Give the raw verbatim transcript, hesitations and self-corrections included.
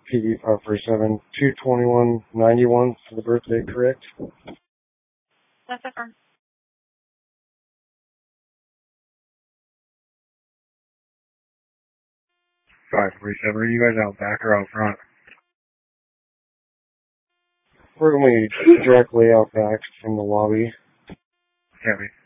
P D five four seven, two twenty-one ninety-one for the birthday, correct? That's affirmed. five forty-seven, are you guys out back or out front? We're going to be directly out back from the lobby. Copy.